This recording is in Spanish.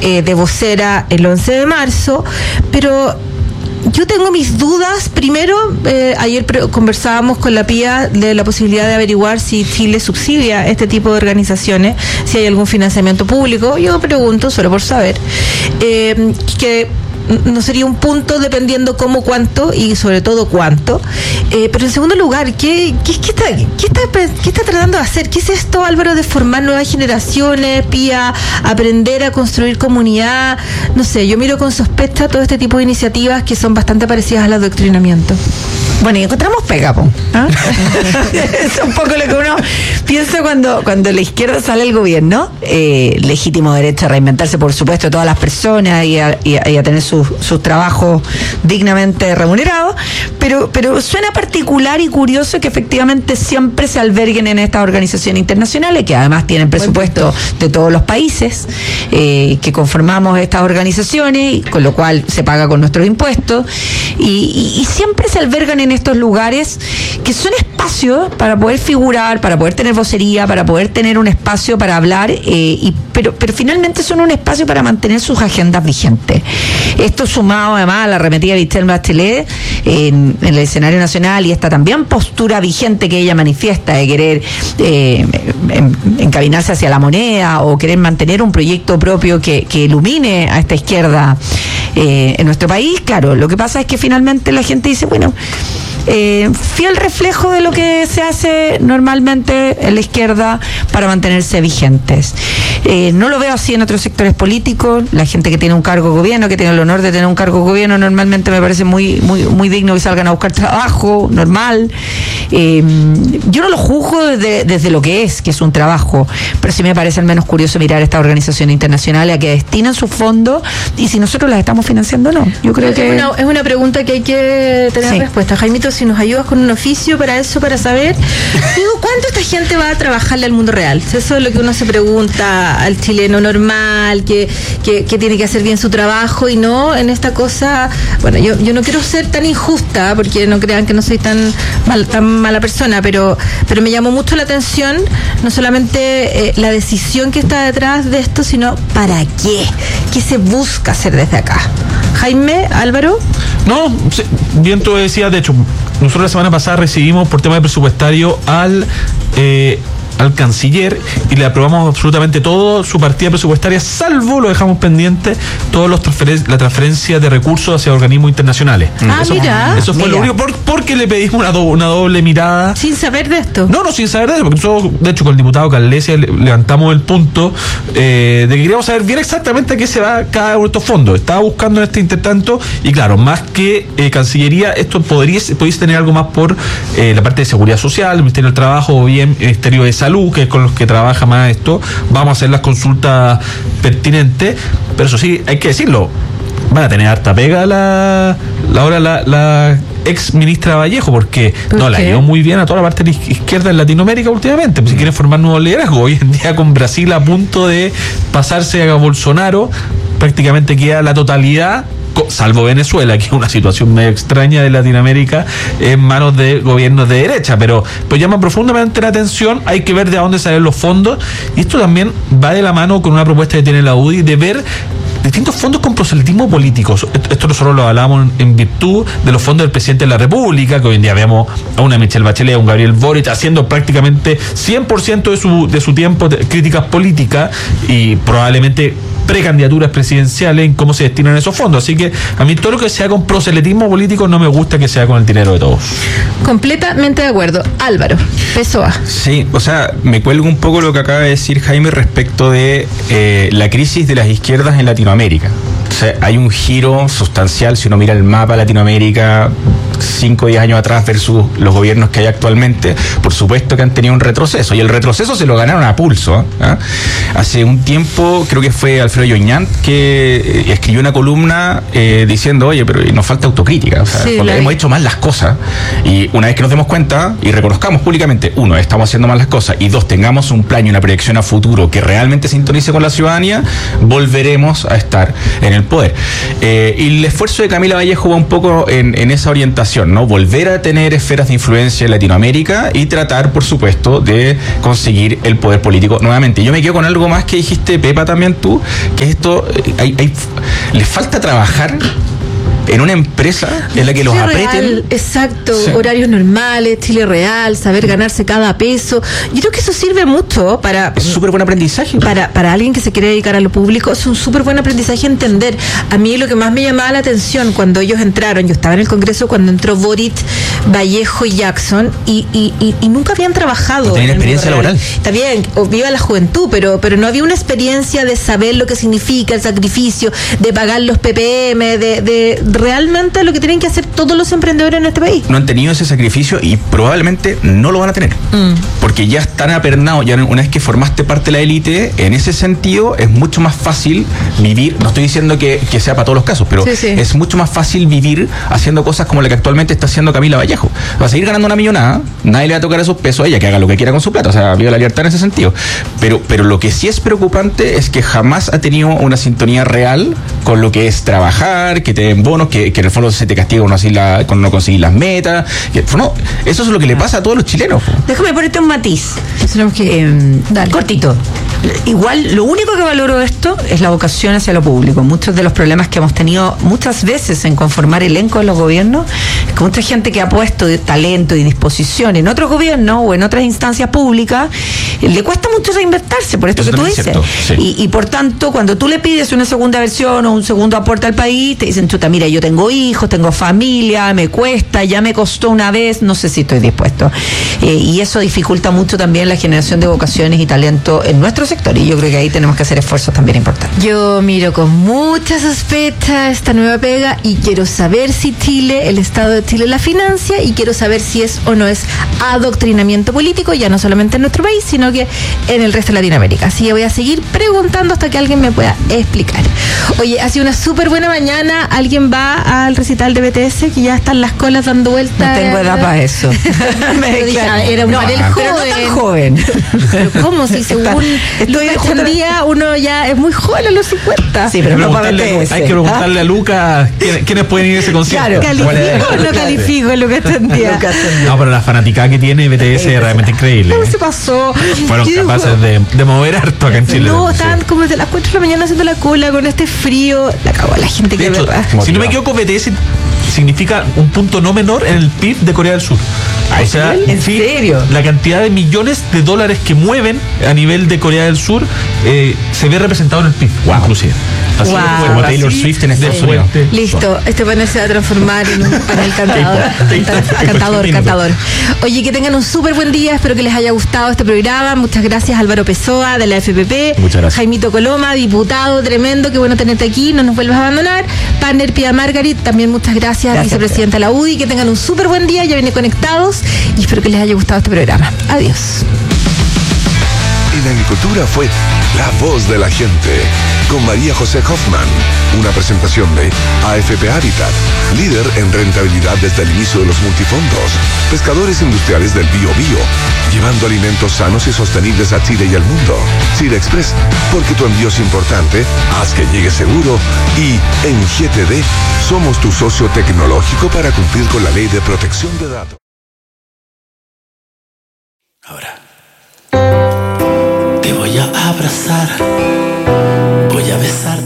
de vocera el 11 de marzo, pero yo tengo mis dudas. Primero, ayer conversábamos con la PIA de la posibilidad de averiguar si Chile subsidia este tipo de organizaciones, si hay algún financiamiento público. Yo pregunto, solo por saber, que no sería un punto dependiendo cómo, cuánto y sobre todo cuánto. Pero en segundo lugar, ¿qué está tratando de hacer? ¿Qué es esto, Álvaro, de formar nuevas generaciones, PIA, aprender a construir comunidad? No sé, yo miro con sospecha todo este tipo de iniciativas que son bastante parecidas al adoctrinamiento. Bueno, y encontramos pega, ¿ah? Es un poco lo que uno piensa cuando la izquierda sale al gobierno. Legítimo derecho a reinventarse, por supuesto, de todas las personas y a tener sus trabajos dignamente remunerados, pero suena particular y curioso que efectivamente siempre se alberguen en estas organizaciones internacionales, que además tienen presupuesto de todos los países que conformamos estas organizaciones, con lo cual se paga con nuestros impuestos, y siempre se albergan en estos lugares que son espacios para poder figurar, para poder tener vocería, para poder tener un espacio para hablar, pero finalmente son un espacio para mantener sus agendas vigentes. Esto sumado además a la arremetida de Michelle Bachelet en el escenario nacional, y esta también postura vigente que ella manifiesta de querer encaminarse hacia la moneda o querer mantener un proyecto propio que ilumine a esta izquierda en nuestro país. Claro, lo que pasa es que finalmente la gente dice, bueno, fiel reflejo de lo que se hace normalmente en la izquierda para mantenerse vigentes. No lo veo así en otros sectores políticos. La gente que tiene un cargo de gobierno, que tiene el honor de tener un cargo de gobierno, normalmente me parece muy digno que salgan a buscar trabajo, normal. Yo no lo juzgo desde lo que es un trabajo, pero sí me parece al menos curioso mirar estas organizaciones internacionales a que destinan sus fondos y si nosotros las estamos financiando o no. Yo creo que es una pregunta que hay que tener respuesta. Jaimito, si nos ayudas con un oficio para eso, para saber, ¿cuánto esta gente va a trabajarle al mundo real? Eso es lo que uno se pregunta al chileno normal, que tiene que hacer bien su trabajo y no en esta cosa. Bueno, yo no quiero ser tan injusta, porque no crean que no soy tan mala persona, pero me llamó mucho la atención no solamente la decisión que está detrás de esto, sino ¿para qué? ¿Qué se busca hacer desde acá? Jaime, Álvaro. No, bien tú decías, de hecho, nosotros la semana pasada recibimos por tema de presupuestario al canciller y le aprobamos absolutamente todo su partida presupuestaria, salvo lo dejamos pendiente todos la transferencia de recursos hacia organismos internacionales. Eso fue lo único, porque le pedimos una doble mirada. ¿Sin saber de esto? No, sin saber de eso, porque nosotros, de hecho, con el diputado Carlesia levantamos el punto de que queríamos saber bien exactamente a qué se va cada uno de estos fondos. Estaba buscando en este intertanto, y claro, más que Cancillería, esto pudiese tener algo más por la parte de Seguridad Social, el Ministerio del Trabajo o bien el Ministerio de Salud, que es con los que trabaja más esto. Vamos a hacer las consultas pertinentes, pero eso sí, hay que decirlo, van a tener harta pega la ex ministra Vallejo, porque no la llevó muy bien a toda la parte de la izquierda en Latinoamérica últimamente. Pues si quieren formar nuevos liderazgos, hoy en día con Brasil a punto de pasarse a Bolsonaro, prácticamente queda la totalidad, salvo Venezuela, que es una situación medio extraña de Latinoamérica, en manos de gobiernos de derecha, pero pues llama profundamente la atención. Hay que ver de dónde salen los fondos, y esto también va de la mano con una propuesta que tiene la UDI de ver distintos fondos con proselitismo político. Esto nosotros lo hablamos en virtud de los fondos del presidente de la República, que hoy en día vemos a una Michelle Bachelet, a un Gabriel Boric haciendo prácticamente 100% de su tiempo de críticas políticas y probablemente precandidaturas presidenciales en cómo se destinan esos fondos. Así que a mí todo lo que sea con proselitismo político no me gusta que sea con el dinero de todos. Completamente de acuerdo. Álvaro, Pessoa. Sí, o sea, me cuelgo un poco lo que acaba de decir Jaime respecto de la crisis de las izquierdas en Latinoamérica. O sea, hay un giro sustancial si uno mira el mapa de Latinoamérica 5 o 10 años atrás versus los gobiernos que hay actualmente. Por supuesto que han tenido un retroceso, y el retroceso se lo ganaron a pulso. Hace un tiempo, creo que fue Alfredo Yoñán que escribió una columna diciendo, oye, pero nos falta autocrítica, o sea, hemos hecho mal las cosas, y una vez que nos demos cuenta y reconozcamos públicamente, uno, estamos haciendo mal las cosas, y dos, tengamos un plan y una proyección a futuro que realmente sintonice con la ciudadanía, volveremos a estar en el el poder. Y el esfuerzo de Camila Vallejo va un poco en esa orientación, ¿no? Volver a tener esferas de influencia en Latinoamérica y tratar, por supuesto, de conseguir el poder político nuevamente. Yo me quedo con algo más que dijiste, Pepa, también tú, que esto, les falta trabajar en una empresa en la que los Chile aprieten. Real, exacto, Sí. horarios normales, Chile Real, saber ganarse cada peso. Yo creo que eso sirve mucho para... Es súper buen aprendizaje. Para alguien que se quiere dedicar a lo público, es un súper buen aprendizaje entender. A mí lo que más me llamaba la atención cuando ellos entraron, yo estaba en el Congreso cuando entró Boric, Vallejo y Jackson, y nunca habían trabajado. No tenían en el mundo experiencia real. laboral. Está bien, viva la juventud, pero no había una experiencia de saber lo que significa el sacrificio, de pagar los PPM, de realmente lo que tienen que hacer todos los emprendedores en este país. No han tenido ese sacrificio y probablemente no lo van a tener. Porque ya están apernados, ya una vez que formaste parte de la élite, en ese sentido es mucho más fácil vivir, no estoy diciendo que sea para todos los casos, pero Sí. es mucho más fácil vivir haciendo cosas como la que actualmente está haciendo Camila Vallejo. Va a seguir ganando una millonada, nadie le va a tocar esos pesos a ella, que haga lo que quiera con su plata, o sea, viva la libertad en ese sentido. Pero lo que sí es preocupante es que jamás ha tenido una sintonía real con lo que es trabajar, que te den bonos, que en el fondo se te castiga cuando no conseguís las metas. No, eso es lo que le pasa a todos los chilenos. Déjame ponerte un matiz. Tenemos que... dale. Cortito. Igual, lo único que valoro esto es la vocación hacia lo público. Muchos de los problemas que hemos tenido muchas veces en conformar elenco de los gobiernos es que mucha gente que ha puesto talento y disposición en otros gobiernos o en otras instancias públicas le cuesta mucho reinvertirse, por esto Eso que tú también es dices. cierto, sí. Y por tanto, cuando tú le pides una segunda versión o un segundo aporte al país, te dicen, chuta, mira, yo tengo hijos, tengo familia, me cuesta, ya me costó una vez, no sé si estoy dispuesto. Y eso dificulta mucho también la generación de vocaciones y talento en nuestro sector, y yo creo que ahí tenemos que hacer esfuerzos también importantes. Yo miro con mucha sospecha esta nueva pega y quiero saber si Chile, el Estado de Chile la financia, y quiero saber si es o no es adoctrinamiento político, ya no solamente en nuestro país, sino que en el resto de Latinoamérica. Así que voy a seguir preguntando hasta que alguien me pueda explicar. Oye, ha sido una súper buena mañana. ¿Alguien va al recital de BTS? Que ya están las colas dando vueltas. No tengo edad para eso. Pero dije, era un panel pero no tan joven. joven. Pero ¿cómo? Si según Lucas Chandía, uno ya es muy joven a los 50. Sí, pero no para BTS. Hay que preguntarle a Lucas quiénes pueden ir a ese concierto. Claro. ¿Califico o no califico Lucas Chandía? No, pero la fanaticada que tiene BTS es realmente increíble. ¿Cómo se pasó? Fueron Yo digo, capaces de mover harto acá en Chile. no, Sí. estaban como desde las 4 de la mañana haciendo la cola con este frío. La cagó la gente De que hecho, verdad. si no me equivoco, BTS significa un punto no menor en el PIB de Corea del Sur. O sea, ¿En sí, serio? la cantidad de millones de dólares que mueven a nivel de Corea del Sur se ve representado en el PIB, inclusive. Así Wow. de fuerte. Como Taylor Así Swift en de Estados Unidos. fuerte. Listo, este panel se va a transformar en un panel cantador. Oye, que tengan un súper buen día, espero que les haya gustado este programa. Muchas gracias Álvaro Pessoa de la FPP. Muchas gracias. Jaimito Coloma, diputado tremendo, qué bueno tenerte aquí, no nos vuelvas a abandonar. Partner Pia Margarit, también muchas gracias, vicepresidenta de la UDI. Que tengan un súper buen día, ya viene Conectados y espero que les haya gustado este programa. Adiós. En Agricultura fue La Voz de la Gente, con María José Hoffman, una presentación de AFP Habitat, líder en rentabilidad desde el inicio de los multifondos, pescadores industriales del Bio, llevando alimentos sanos y sostenibles a Chile y al mundo. Chile Express, porque tu envío es importante, haz que llegue seguro, y en GTD somos tu socio tecnológico para cumplir con la ley de protección de datos. Ahora te voy a abrazar, voy a besar.